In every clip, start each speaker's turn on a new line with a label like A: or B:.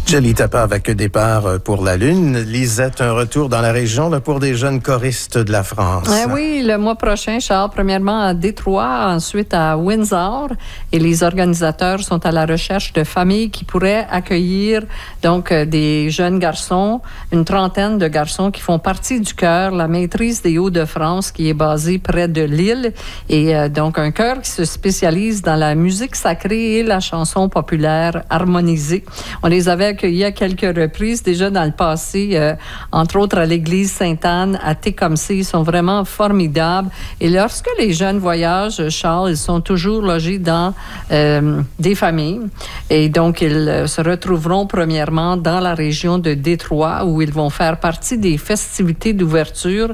A: Julie Tapa avec départ pour la Lune. Lisette, un retour dans la région là, pour des jeunes choristes de la France.
B: Oui, le mois prochain, Charles, premièrement à Détroit, ensuite à Windsor. Et les organisateurs sont à la recherche de familles qui pourraient accueillir donc des jeunes garçons, une trentaine de garçons qui font partie du chœur, la Maîtrise des Hauts-de-France, qui est basée près de Lille. Et donc un chœur qui se spécialise dans la musique sacrée et la chanson populaire harmonisée. On les avait accueillis à quelques reprises déjà dans le passé, entre autres à l'église Sainte-Anne à Tecumseh. Ils sont vraiment formidables. Et lorsque les jeunes voyagent, Charles, ils sont toujours logés dans des familles. Et donc, ils se retrouveront premièrement dans la région de Détroit où ils vont faire partie des festivités d'ouverture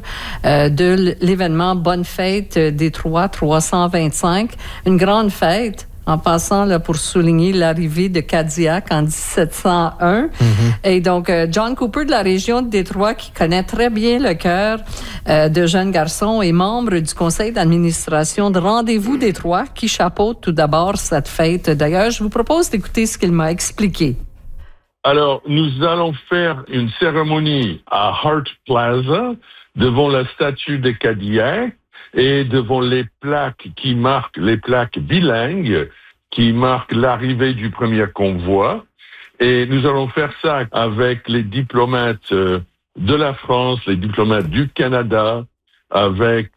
B: de l'événement Bonne Fête Détroit 325. Une grande fête. En passant là, pour souligner l'arrivée de Cadillac en 1701. Et donc, John Cooper de la région de Détroit, qui connaît très bien le chœur de jeunes garçons, est membre du conseil d'administration de Rendez-vous Détroit, qui chapeaute tout d'abord cette fête. D'ailleurs, je vous propose d'écouter ce qu'il m'a expliqué.
C: Alors, nous allons faire une cérémonie à Hart Plaza, devant la statue de Cadillac, et devant les plaques qui marquent, les plaques bilingues, qui marquent l'arrivée du premier convoi. Et nous allons faire ça avec les diplomates de la France, les diplomates du Canada, avec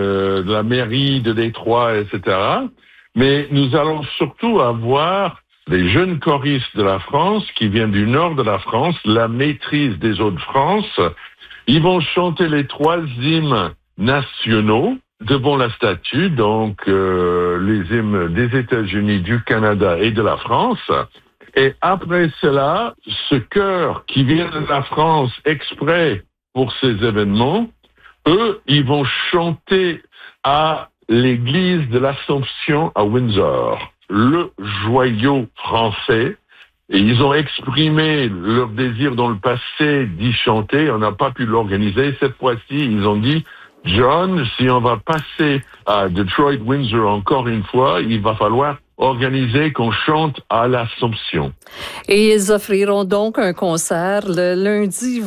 C: la mairie de Détroit, etc. Mais nous allons surtout avoir des jeunes choristes de la France qui viennent du nord de la France, la Maîtrise des Hauts-de-France. Ils vont chanter les 3 hymnes nationaux devant la statue, donc les hymnes des États-Unis, du Canada et de la France. Et après cela, ce chœur qui vient de la France exprès pour ces événements, eux, ils vont chanter à l'église de l'Assomption à Windsor, le joyau français. Et ils ont exprimé leur désir dans le passé d'y chanter. On n'a pas pu l'organiser. Cette fois-ci, ils ont dit: John, si on va passer à Detroit, Windsor encore une fois, il va falloir organiser qu'on chante à l'Assomption.
B: Et ils offriront donc un concert le lundi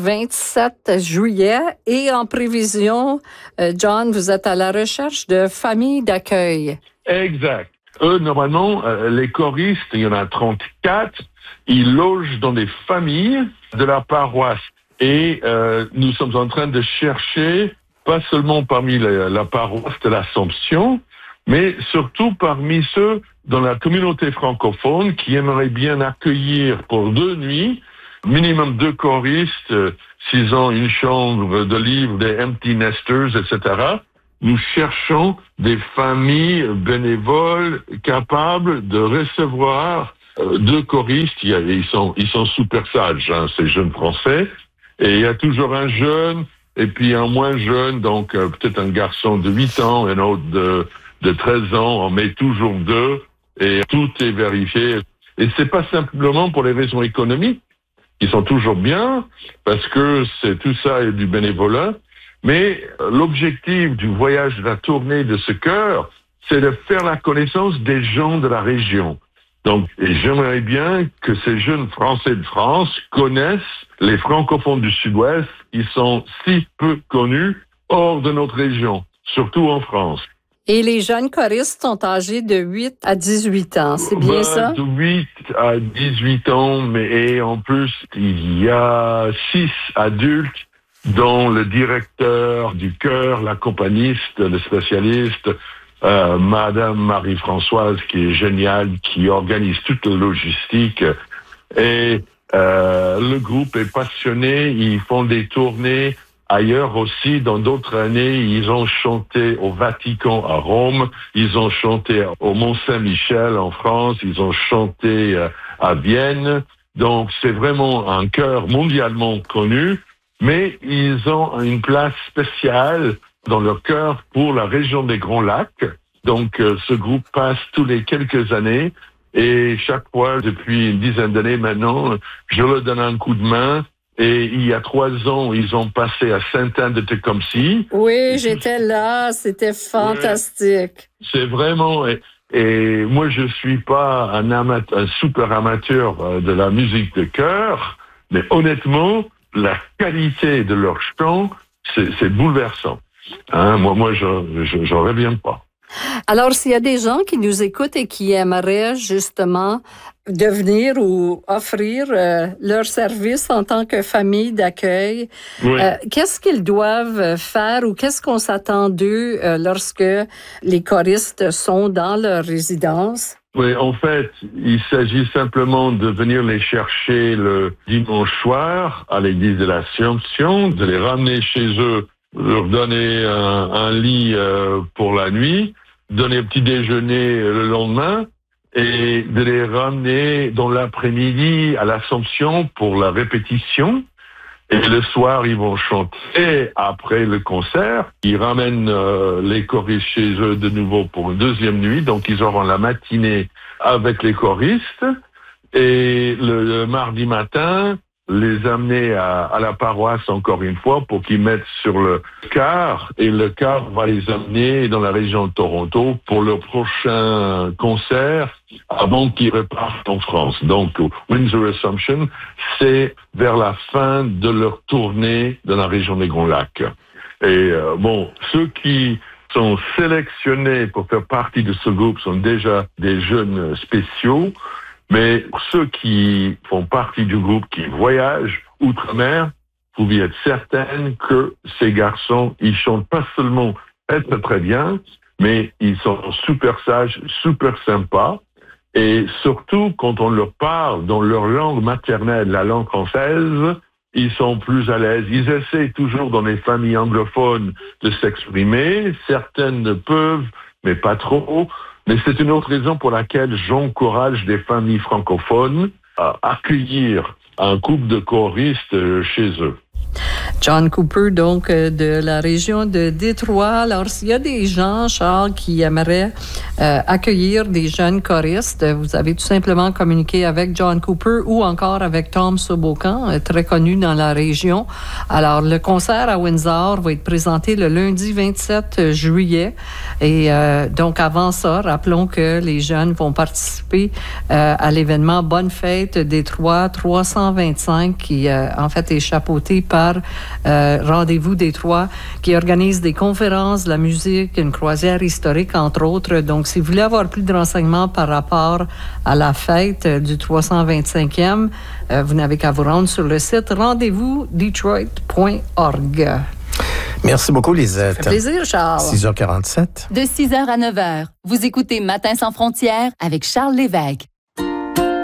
B: 27 juillet. Et en prévision, John, vous êtes à la recherche de familles d'accueil.
C: Exact. Eux, normalement, les choristes, il y en a 34, ils logent dans des familles de la paroisse. Et nous sommes en train de chercher, pas seulement parmi la paroisse de l'Assomption, mais surtout parmi ceux dans la communauté francophone qui aimeraient bien accueillir pour 2 nuits, minimum 2 choristes, s'ils ont une chambre de libre, des empty nesters, etc. Nous cherchons des familles bénévoles capables de recevoir 2 choristes. Ils sont super sages, hein, ces jeunes Français. Et il y a toujours un jeune et puis un moins jeune, donc peut-être un garçon de 8 ans, un autre de 13 ans. On met toujours 2 et tout est vérifié. Et c'est pas simplement pour les raisons économiques, qui sont toujours bien, parce que tout ça est du bénévolat. Mais l'objectif du voyage, de la tournée de ce chœur, c'est de faire la connaissance des gens de la région. Donc, et j'aimerais bien que ces jeunes Français de France connaissent les francophones du Sud-Ouest qui sont si peu connus hors de notre région, surtout en France.
B: Et les jeunes choristes sont âgés de 8 à 18 ans, c'est bien ça?
C: De 8 à 18 ans, mais en plus, il y a 6 adultes, dont le directeur du chœur, l'accompagniste, le spécialiste, Madame Marie-Françoise, qui est géniale, qui organise toute la logistique. Et le groupe est passionné, ils font des tournées ailleurs aussi. Dans d'autres années, ils ont chanté au Vatican à Rome, ils ont chanté au Mont-Saint-Michel en France, ils ont chanté à Vienne. Donc c'est vraiment un chœur mondialement connu, mais ils ont une place spéciale dans leur cœur pour la région des Grands Lacs. Donc ce groupe passe tous les quelques années et chaque fois, depuis une dizaine d'années maintenant, je leur donne un coup de main. Et il y a 3 ans, ils ont passé à Sainte-Anne-de-Tecumseh.
B: Oui, j'étais là, c'était fantastique.
C: C'est vraiment... Et moi, je suis pas un super amateur de la musique de chœur, mais honnêtement, la qualité de leur chant, c'est bouleversant. Hein, moi, j'en reviens pas.
B: Alors, s'il y a des gens qui nous écoutent et qui aimeraient justement devenir ou offrir leur service en tant que famille d'accueil, oui. Qu'est-ce qu'ils doivent faire ou qu'est-ce qu'on s'attend d'eux lorsque les choristes sont dans leur résidence?
C: Oui, en fait, il s'agit simplement de venir les chercher le dimanche soir à l'église de l'Assomption, de les ramener chez eux, leur donner un lit pour la nuit, donner un petit déjeuner le lendemain et de les ramener dans l'après-midi à l'Assomption pour la répétition. Et le soir, ils vont chanter après le concert. Ils ramènent les choristes chez eux de nouveau pour une deuxième nuit. Donc, ils auront la matinée avec les choristes. Et le mardi matin, les amener à la paroisse encore une fois pour qu'ils mettent sur le car. Et le car va les amener dans la région de Toronto pour leur prochain concert avant qu'ils repartent en France. Donc, Windsor Assumption, c'est vers la fin de leur tournée dans la région des Grands Lacs. Et ceux qui sont sélectionnés pour faire partie de ce groupe sont déjà des jeunes spéciaux. Mais pour ceux qui font partie du groupe, qui voyagent outre-mer, vous pouvez être certaine que ces garçons, ils chantent pas seulement très bien, mais ils sont super sages, super sympas. Et surtout, quand on leur parle dans leur langue maternelle, la langue française, ils sont plus à l'aise. Ils essaient toujours dans les familles anglophones de s'exprimer. Certaines peuvent, mais pas trop. Mais c'est une autre raison pour laquelle j'encourage des familles francophones à accueillir un couple de choristes chez eux.
B: John Cooper, donc, de la région de Détroit. Alors, s'il y a des gens, Charles, qui aimeraient accueillir des jeunes choristes, vous avez tout simplement communiqué avec John Cooper ou encore avec Tom Sobocan, très connu dans la région. Alors, le concert à Windsor va être présenté le lundi 27 juillet. Et donc, avant ça, rappelons que les jeunes vont participer à l'événement Bonne Fête Détroit 325, qui, en fait, est chapeauté par Rendez-vous Détroit, qui organise des conférences, de la musique, une croisière historique, entre autres. Donc, si vous voulez avoir plus de renseignements par rapport à la fête du 325e, vous n'avez qu'à vous rendre sur le site rendez-vous-detroit.org.
A: Merci beaucoup, Lisette.
B: Ça fait plaisir, Charles.
A: 6h47.
D: De 6h à 9h, vous écoutez Matin sans frontières avec Charles Lévesque.